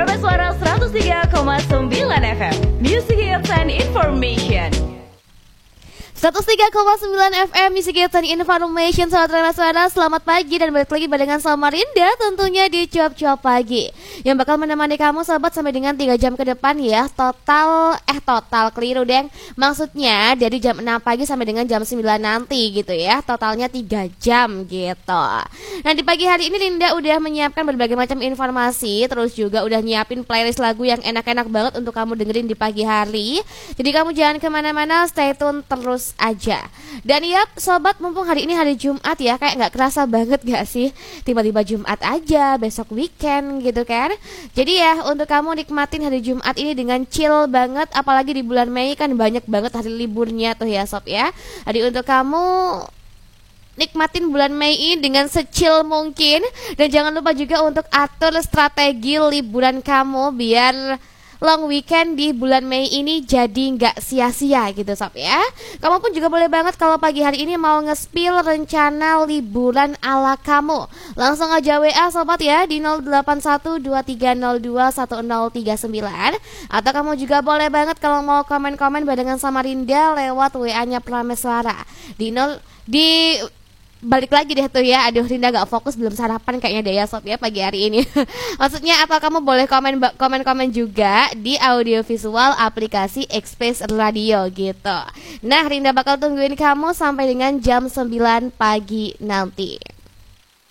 Suara 103,9 FM Music Hits and Information. 103,9 FM Music Hits and Information. Saudara-saudara, selamat pagi dan balik lagi barengan sama Rinda tentunya di Cuap-Cuap Pagi yang bakal menemani kamu sahabat sampai dengan 3 jam ke depan ya. Total keliru deng. Maksudnya dari jam 6 pagi sampai dengan jam 9 nanti gitu ya. Totalnya 3 jam gitu. Nah, di pagi hari ini Rinda udah menyiapkan berbagai macam informasi, terus juga udah nyiapin playlist lagu yang enak-enak banget untuk kamu dengerin di pagi hari. Jadi kamu jangan kemana-mana, stay tune terus aja. Dan ya sobat, mumpung hari ini hari Jumat ya, kayak gak kerasa banget gak sih tiba-tiba Jumat aja, besok weekend gitu kan. Jadi ya untuk kamu nikmatin hari Jumat ini dengan chill banget. Apalagi di bulan Mei kan banyak banget hari liburnya tuh ya sob ya. Jadi untuk kamu nikmatin bulan Mei ini dengan secil mungkin. Dan jangan lupa juga untuk atur strategi liburan kamu biar long weekend di bulan Mei ini jadi nggak sia-sia gitu sob ya. Kamu pun juga boleh banget kalau pagi hari ini mau nge-spill rencana liburan ala kamu. Langsung aja WA sobat ya di 081230210039. Atau kamu juga boleh banget kalau mau komen-komen barengan sama Rinda lewat WA-nya Prameswara di balik lagi deh tuh ya. Aduh, Rinda gak fokus, belum sarapan kayaknya deh ya sob ya pagi hari ini. Maksudnya atau kamu boleh komen juga di audio visual aplikasi Express Radio gitu. Nah, Rinda bakal tungguin kamu sampai dengan jam 9 pagi nanti.